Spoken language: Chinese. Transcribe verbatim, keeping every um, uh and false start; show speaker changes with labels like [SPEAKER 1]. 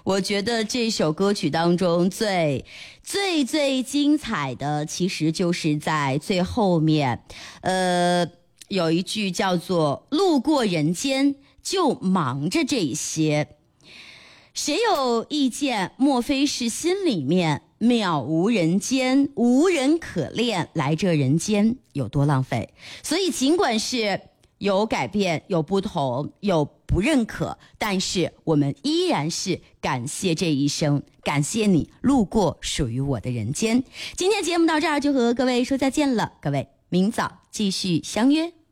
[SPEAKER 1] 我觉得这首歌曲当中最最最精彩的，其实就是在最后面，呃，有一句叫做"路过人间就忙着这些，谁有意见？莫非是心里面渺无人间，无人可恋，来这人间有多浪费？"所以尽管是有改变，有不同，有不认可，但是我们依然是感谢这一生，感谢你路过属于我的人间。今天节目到这儿就和各位说再见了，各位明早继续相约。